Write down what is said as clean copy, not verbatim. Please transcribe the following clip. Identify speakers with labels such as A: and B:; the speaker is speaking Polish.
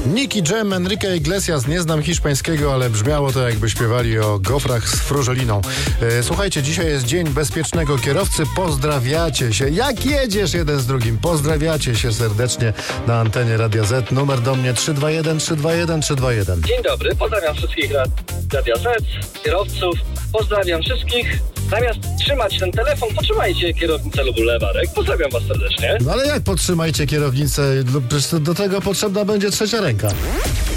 A: Nicky Jam, Enrique Iglesias. Nie znam hiszpańskiego, ale brzmiało to, jakby śpiewali o gofrach z frużeliną. Słuchajcie, dzisiaj jest Dzień Bezpiecznego Kierowcy. Pozdrawiacie się. Jak jedziesz jeden z drugim? Pozdrawiacie się serdecznie na antenie Radia Z. Numer do mnie 321 321 321.
B: Dzień dobry, pozdrawiam wszystkich Radia Z, kierowców. Pozdrawiam wszystkich. Zamiast trzymać ten telefon, potrzymajcie kierownicę lub lewarek. Pozdrawiam was serdecznie.
A: No ale jak podtrzymajcie kierownicę? Przecież do tego potrzebna będzie trzecia ręka.